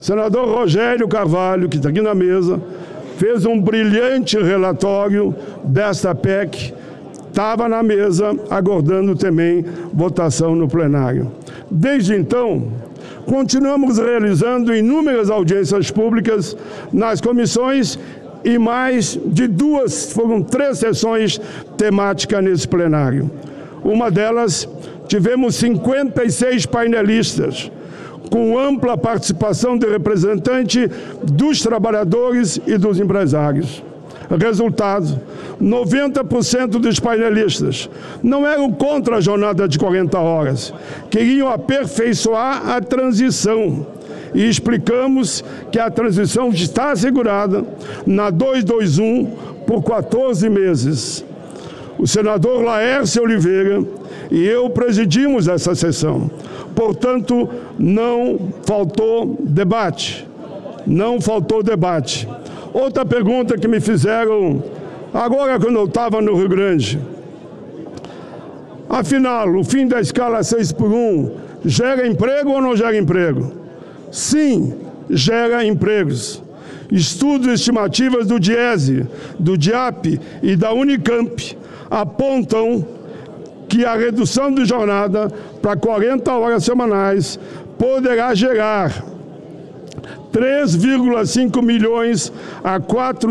O senador Rogério Carvalho, que está aqui na mesa, fez um brilhante relatório desta PEC, estava na mesa, aguardando também votação no plenário. Desde então, continuamos realizando inúmeras audiências públicas nas comissões e mais de foram 3 sessões temáticas nesse plenário. Uma delas, tivemos 56 painelistas, com ampla participação de representantes dos trabalhadores e dos empresários. Resultado, 90% dos painelistas não eram contra a jornada de 40 horas, queriam aperfeiçoar a transição. E explicamos que a transição está assegurada na 221 por 14 meses. O senador Laércio Oliveira e eu presidimos essa sessão. Portanto, não faltou debate. Não faltou debate. Outra pergunta que me fizeram agora quando eu estava no Rio Grande. Afinal, o fim da escala 6x1 gera emprego ou não gera emprego? Sim, gera empregos. Estudos e estimativas do DIESE, do DIAP e da Unicamp apontam que a redução de jornada para 40 horas semanais poderá gerar 3,5 milhões a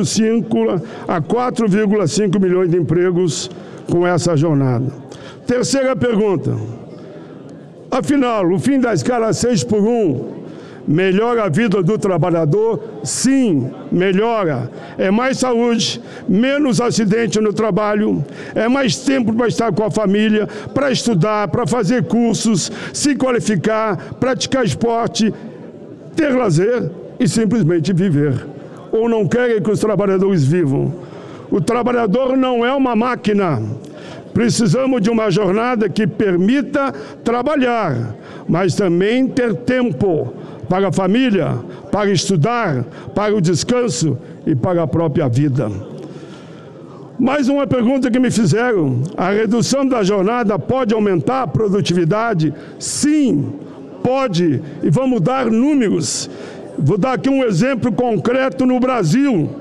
4,5 milhões de empregos com essa jornada. Terceira pergunta. Afinal, o fim da escala 6x1 melhora a vida do trabalhador? Sim, melhora. É mais saúde, menos acidente no trabalho, é mais tempo para estar com a família, para estudar, para fazer cursos, se qualificar, praticar esporte, ter lazer e simplesmente viver. Ou não querem que os trabalhadores vivam. O trabalhador não é uma máquina. Precisamos de uma jornada que permita trabalhar, mas também ter tempo para a família, para estudar, para o descanso e para a própria vida. Mais uma pergunta que me fizeram: a redução da jornada pode aumentar a produtividade? Sim, pode, e vamos dar números. Vou dar aqui um exemplo concreto no Brasil.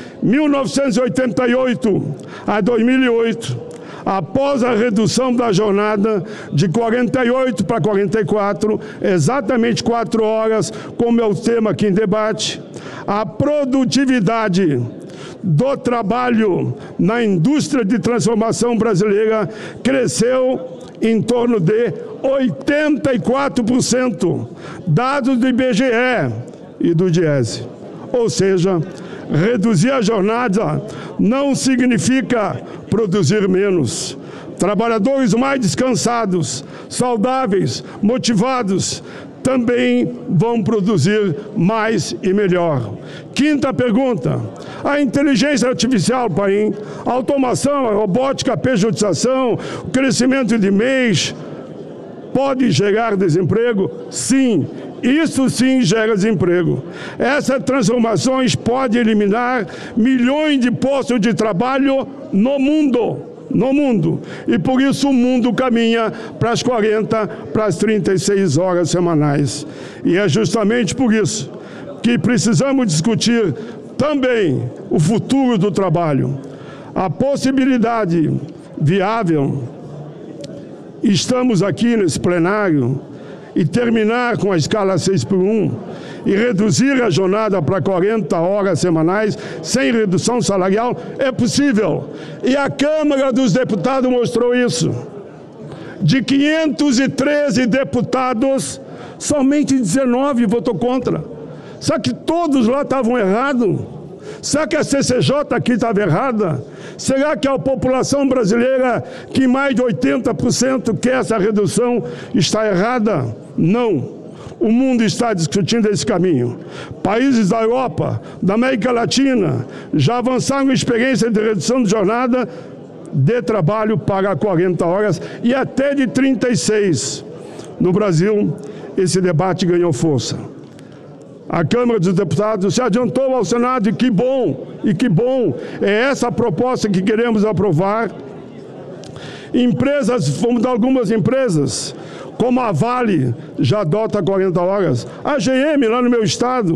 1988 a 2008, após a redução da jornada de 48 para 44, exatamente 4 horas, como é o tema aqui em debate, a produtividade do trabalho na indústria de transformação brasileira cresceu em torno de 84%, dados do IBGE e do DIESE. Ou seja, reduzir a jornada não significa produzir menos. Trabalhadores mais descansados, saudáveis, motivados, também vão produzir mais e melhor. Quinta pergunta: a inteligência artificial, Paim, a automação, a robótica, a pejotização, o crescimento de MEIs, pode gerar desemprego? Sim. Isso sim gera desemprego. Essas transformações podem eliminar milhões de postos de trabalho no mundo. E por isso o mundo caminha para as 40, para as 36 horas semanais. E é justamente por isso que precisamos discutir também o futuro do trabalho. A possibilidade viável, estamos aqui nesse plenário, e terminar com a escala 6x1 e reduzir a jornada para 40 horas semanais sem redução salarial, é possível. E a Câmara dos Deputados mostrou isso. De 513 deputados, somente 19 votou contra. Será que todos lá estavam errados? Será que a CCJ aqui estava errada? Será que a população brasileira, que mais de 80% quer essa redução, está errada? Não. O mundo está discutindo esse caminho. Países da Europa, da América Latina, já avançaram em experiência de redução de jornada de trabalho para 40 horas e até de 36. No Brasil, esse debate ganhou força. A Câmara dos Deputados se adiantou ao Senado, e que bom, é essa a proposta que queremos aprovar. Empresas, vamos dar algumas empresas, como a Vale, já adota 40 horas. A GM, lá no meu estado,